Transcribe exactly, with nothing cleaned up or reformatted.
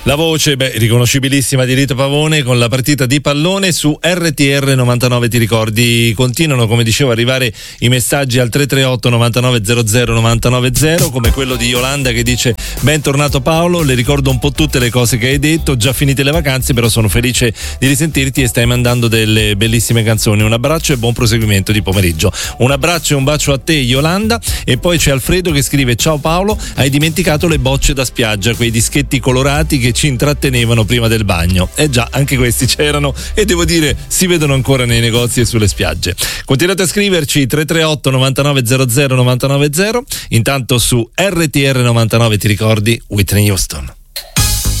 La voce, beh, riconoscibilissima di Rito Pavone con la partita di pallone su R T R novantanove, ti ricordi? Continuano, come dicevo, arrivare i messaggi al tre tre otto novantanove zero zero novantanove zero, come quello di Yolanda che dice: bentornato Paolo, le ricordo un po' tutte le cose che hai detto, già finite le vacanze, però sono felice di risentirti e stai mandando delle bellissime canzoni. Un abbraccio e buon proseguimento di pomeriggio. Un abbraccio e un bacio a te, Yolanda. E poi c'è Alfredo che scrive: ciao Paolo, hai dimenticato le bocce da spiaggia, quei dischetti colorati che ci intrattenevano prima del bagno. Eh già, anche questi c'erano e devo dire si vedono ancora nei negozi e sulle spiagge. Continuate a scriverci tre tre otto novantanove zero zero novantanove zero. Intanto su R T R novantanove ti ricordi Whitney Houston.